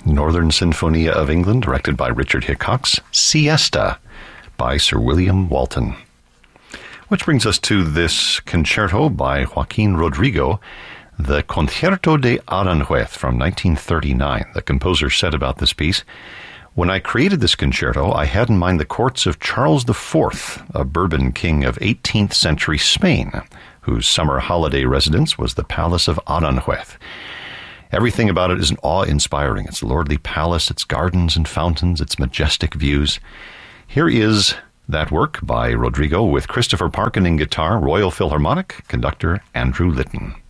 Northern Sinfonia of England, directed by Richard Hickox. Siesta by Sir William Walton. Which brings us to this concerto by Joaquin Rodrigo, the Concierto de Aranjuez from 1939. The composer said about this piece, "When I created this concerto, I had in mind the courts of Charles IV, a Bourbon king of 18th century Spain, whose summer holiday residence was the Palace of Aranjuez. Everything about it is awe-inspiring. Its lordly palace, its gardens and fountains, its majestic views. Here is that work by Rodrigo with Christopher Parkin in guitar, Royal Philharmonic, conductor Andrew Litton."